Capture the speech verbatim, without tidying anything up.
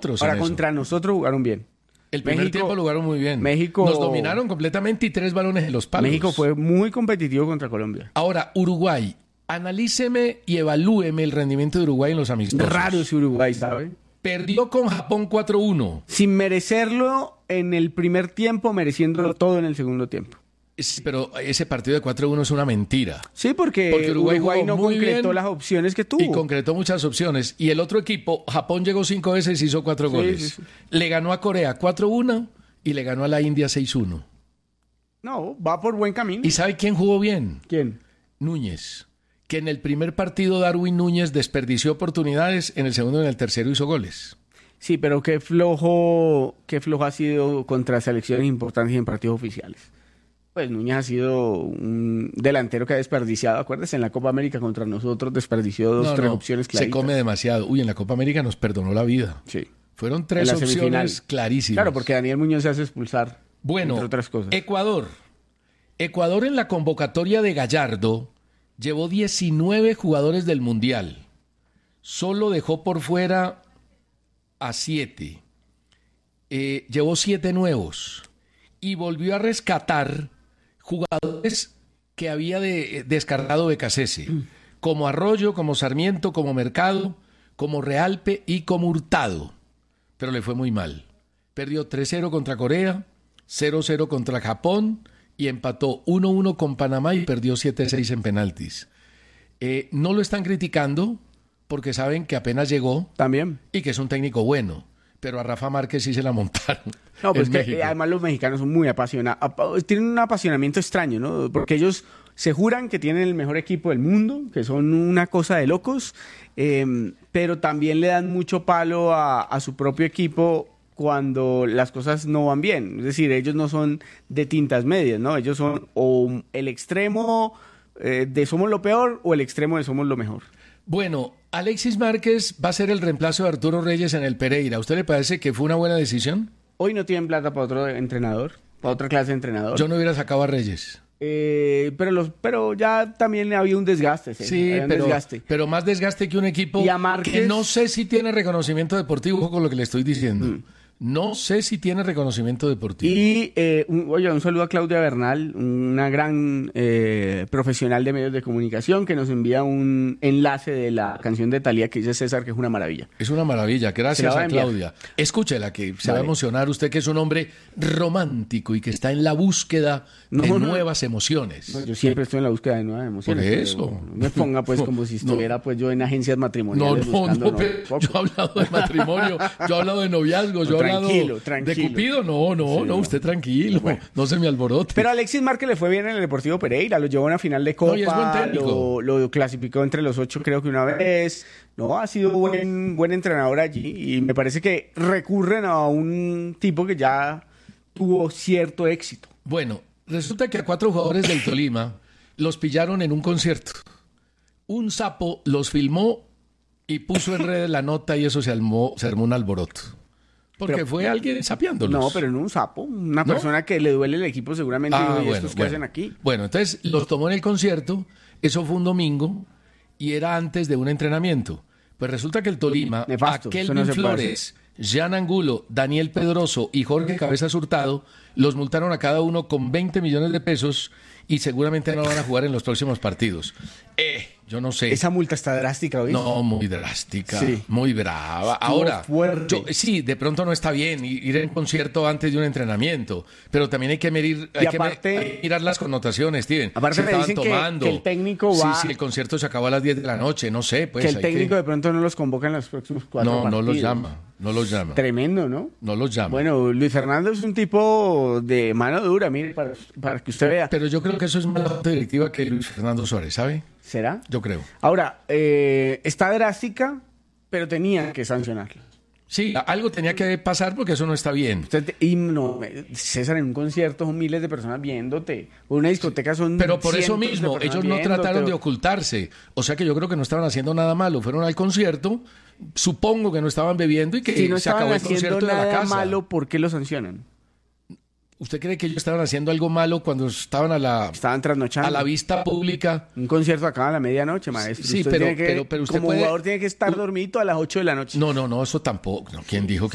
nosotros. Ahora, contra eso. nosotros jugaron bien. El primer México, tiempo jugaron muy bien. México, nos dominaron completamente y tres balones en los palos. México fue muy competitivo contra Colombia. Ahora, Uruguay. Analíceme y evalúeme el rendimiento de Uruguay en los amistosos. Raro ese Uruguay, ¿sabe? Perdió con Japón cuatro uno. Sin merecerlo en el primer tiempo, mereciéndolo todo en el segundo tiempo. Sí, pero ese partido de cuatro uno es una mentira. Sí, porque, porque Uruguay, Uruguay no concretó las opciones que tuvo. Y concretó muchas opciones. Y el otro equipo, Japón llegó cinco veces y hizo cuatro sí, goles. Sí, sí. Le ganó a Corea cuatro uno y le ganó a la India seis uno. No, va por buen camino. ¿Y sabe quién jugó bien? ¿Quién? Núñez. Que en el primer partido Darwin Núñez desperdició oportunidades, en el segundo y en el tercero hizo goles. Sí, pero qué flojo, qué flojo ha sido contra selecciones importantes y en partidos oficiales. Pues Núñez ha sido un delantero que ha desperdiciado, acuérdese, en la Copa América contra nosotros desperdició dos, no, tres no, opciones claritas. Se come demasiado. Uy, en la Copa América nos perdonó la vida. Sí. Fueron tres opciones clarísimas. Claro, porque Daniel Muñoz se hace expulsar, bueno, entre otras cosas. Ecuador. Ecuador en la convocatoria de Gallardo llevó diecinueve jugadores del Mundial. Solo dejó por fuera a siete. Eh, llevó siete nuevos. Y volvió a rescatar jugadores que había de, descartado Becasese. Como Arroyo, como Sarmiento, como Mercado, como Realpe y como Hurtado. Pero le fue muy mal. Perdió tres cero contra Corea, cero cero contra Japón, y empató uno uno con Panamá y perdió siete seis en penaltis. Eh, no lo están criticando porque saben que apenas llegó también y que es un técnico bueno, pero a Rafa Márquez sí se la montaron. No, pues que México. Además los mexicanos son muy apasionados, tienen un apasionamiento extraño, ¿no? Porque ellos se juran que tienen el mejor equipo del mundo, que son una cosa de locos, eh, pero también le dan mucho palo a, a su propio equipo cuando las cosas no van bien. Es decir, ellos no son de tintas medias, ¿no? Ellos son o el extremo eh, de somos lo peor o el extremo de somos lo mejor. Bueno, Alexis Márquez va a ser el reemplazo de Arturo Reyes en el Pereira. ¿A usted le parece que fue una buena decisión? Hoy no tienen plata para otro entrenador, para otra clase de entrenador. Yo no hubiera sacado a Reyes. Eh, pero los, pero ya también había un desgaste. ¿sí? Sí, un pero, desgaste. pero más desgaste que un equipo y a Márquez... que no sé si tiene reconocimiento deportivo con lo que le estoy diciendo. Mm. No sé si tiene reconocimiento deportivo. Y, eh, un, oye, un saludo a Claudia Bernal, una gran eh, profesional de medios de comunicación que nos envía un enlace de la canción de Thalía que dice César que es una maravilla. Es una maravilla, gracias a, a Claudia. Escúchela, que se vale. va a emocionar usted, que es un hombre romántico y que está en la búsqueda no, de no, nuevas emociones. No, yo siempre estoy en la búsqueda de nuevas emociones. Por eso. No me ponga pues no, como si estuviera pues yo en agencias matrimoniales. No, no, no, pero yo he hablado de matrimonio, yo he hablado de noviazgo, yo he Tranquilo, tranquilo. ¿De Cupido? No, no, sí, no, usted tranquilo. Bueno. No se me alborote. Pero a Alexis Márquez le fue bien en el Deportivo Pereira. Lo llevó a una final de Copa. No, y es buen técnico. Lo, lo clasificó entre los ocho, creo que una vez. No, ha sido buen, buen entrenador allí. Y me parece que recurren a un tipo que ya tuvo cierto éxito. Bueno, resulta que a cuatro jugadores del Tolima los pillaron en un concierto. Un sapo los filmó y puso en redes la nota y eso se armó, se armó un alboroto. Porque pero, fue alguien sapeándolos. No, pero no un sapo. Una ¿No? persona que le duele el equipo seguramente. Ah, y bueno, estos que bueno. hacen aquí. Bueno, entonces los tomó en el concierto. Eso fue un domingo y era antes de un entrenamiento. Pues resulta que el Tolima, Nefasto, a Kelvin no Flores, Jean Angulo, Daniel Pedroso y Jorge Cabezas Hurtado los multaron a cada uno con veinte millones de pesos y seguramente no van a jugar en los próximos partidos. Eh, yo no sé. Esa multa está drástica, ¿oíste? No, muy drástica, sí. muy brava. Ahora, yo, sí, de pronto no está bien ir en concierto antes de un entrenamiento, pero también hay que medir, hay, aparte, que, hay que mirar las connotaciones, Steven. Aparte me dicen tomando. Que, que el técnico va... Sí, sí, el concierto se acabó a las diez de la noche, no sé. Pues, que el técnico que... de pronto no los convoca en los próximos cuatro no, partidos. No, no los llama, no los llama. Tremendo, ¿no? No los llama. Bueno, Luis Fernando es un tipo de mano dura, mire, para, para que usted vea. Pero yo creo que eso es más la junta directiva que Luis Fernando Suárez, ¿sabe? ¿Será? Yo creo. Ahora, eh, está drástica, pero tenía que sancionarla. Sí, algo tenía que pasar porque eso no está bien. Usted, y no, César, en un concierto son miles de personas viéndote. Una discoteca son Pero por eso mismo, ellos no trataron de ocultarse. O sea que yo creo que no estaban haciendo nada malo. Fueron al concierto, supongo que no estaban bebiendo y que si no se acabó el concierto de la casa. Si no estaban haciendo nada malo, ¿por qué lo sancionan? ¿Usted cree que ellos estaban haciendo algo malo cuando estaban a la estaban trasnochando a la vista pública? Un concierto acaba a la medianoche, maestro. Sí, usted pero, tiene que, pero, pero usted como puede... jugador tiene que estar dormido a las ocho de la noche. No, no, no, eso tampoco. ¿Quién dijo que